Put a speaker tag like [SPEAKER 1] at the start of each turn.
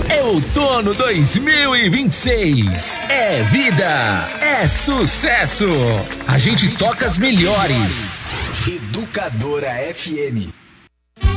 [SPEAKER 1] É outono 2026. É vida, é sucesso. A gente toca as melhores.
[SPEAKER 2] Educadora FM.